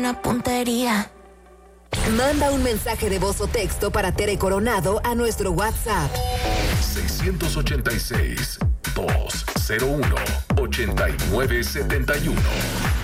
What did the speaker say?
buena puntería. Manda un mensaje de voz o texto para Tere Coronado a nuestro WhatsApp. 686-201-8971.